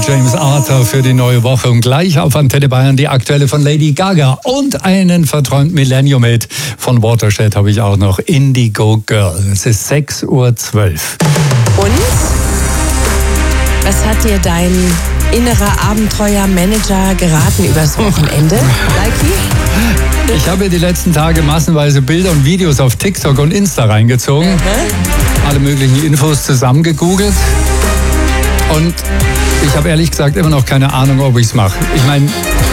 James Arthur für die neue Woche und gleich auf Antenne Bayern die aktuelle von Lady Gaga und einen verträumten Millennium-Hit von Watershed habe ich auch noch, Indigo Girl. Es ist 6:12 Uhr. Und? Was hat dir dein innerer Abenteuer-Manager geraten übers Wochenende, Leiki? Ich habe die letzten Tage massenweise Bilder und Videos auf TikTok und Insta reingezogen. Alle möglichen Infos zusammengegoogelt. Und ich habe ehrlich gesagt immer noch keine Ahnung, ob ich es mache. Ich meine,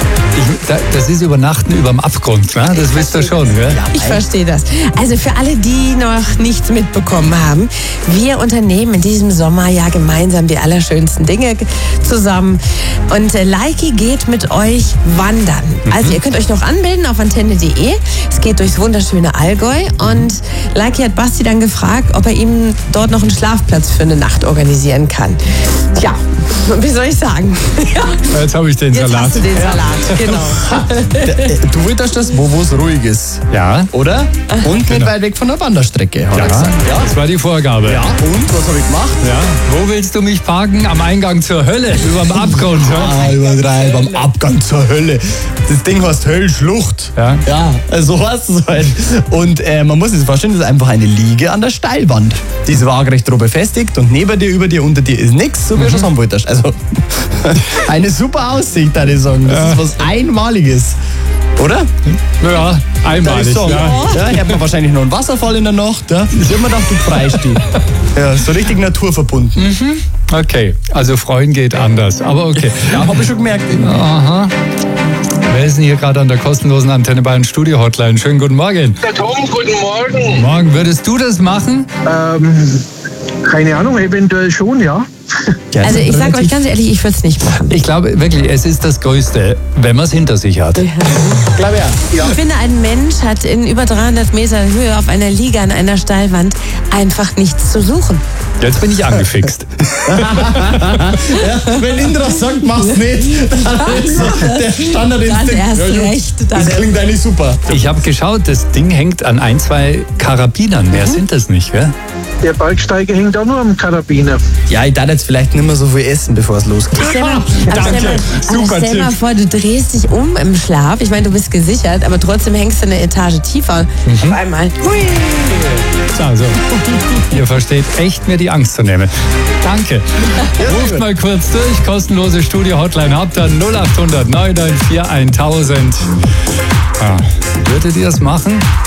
das ist Übernachten überm Abgrund, ne? Das wisst ihr schon, gell? Ich verstehe das. Also für alle, die noch nichts mitbekommen haben, wir unternehmen in diesem Sommer ja gemeinsam die allerschönsten Dinge zusammen. Und Leiki geht mit euch wandern. Also ihr könnt euch noch anmelden auf antenne.de. Es geht durchs wunderschöne Allgäu. Und Leiki hat Basti dann gefragt, ob er ihm dort noch einen Schlafplatz für eine Nacht organisieren kann. Tja, wie soll ich sagen? Ja. Jetzt habe ich den Jetzt Salat. hast du den Salat, genau. Du willst das, wo es ruhig ist. Ja. Oder? Und nicht weit weg von der Wanderstrecke, hat er gesagt. Ja, das war die Vorgabe. Ja, und was habe ich gemacht? Ja. Wo willst du mich parken? Am Eingang zur Hölle, überm Abgrund. Ja? Übertreib, am Abgang zur Hölle. Das Ding heißt Höllschlucht. Ja. Ja, so heißt es halt. Und man muss sich vorstellen, das ist einfach eine Liege an der Steilwand. Die ist waagerecht drauf befestigt und neben dir, über dir, unter dir ist nichts, so wie du es haben wolltest. Also eine super Aussicht, würde ich sagen. Das ist was Einmaliges. Oder? Ja, einmalig. Ja. Ja, hört man wahrscheinlich noch einen Wasserfall in der Nacht. Ja. Ich hab mir gedacht, du freust dich. Ja, so richtig naturverbunden. Okay, also freuen geht anders, aber okay. Ja, habe ich schon gemerkt. Aha. Wer ist denn hier gerade an der kostenlosen Antenne Bayern Studio Hotline? Schönen guten Morgen. Der Tom, guten Morgen. Morgen, würdest du das machen? Keine Ahnung, eventuell schon, ja. Also ich sage euch ganz ehrlich, ich würde es nicht machen. Ich glaube wirklich, es ist das Größte, wenn man es hinter sich hat. Glaube ja. Ich finde, ein Mensch hat in über 300 Metern Höhe auf einer Liege an einer Steilwand einfach nichts zu suchen. Jetzt bin ich angefixt. Ja, wenn Indra sagt, mach's nicht, dann ist der Standardinstinkt. Dann erst ja, recht. Das klingt eigentlich super. Ich habe geschaut, das Ding hängt an 1, 2 Karabinern. Mehr sind das nicht, gell? Der Bergsteiger hängt auch nur am Karabiner. Ja, ich darf jetzt vielleicht nicht mehr so viel essen, bevor es losgeht. Stell mal Super Tipp. vor, du drehst dich um im Schlaf. Ich meine, du bist gesichert, aber trotzdem hängst du eine Etage tiefer. Auf einmal. Hui. Also, ihr versteht echt, mir die Angst zu nehmen. Danke. Ruft mal kurz durch, kostenlose Studio-Hotline habt ihr 0800 994 1000. Ja. Würdet ihr das machen?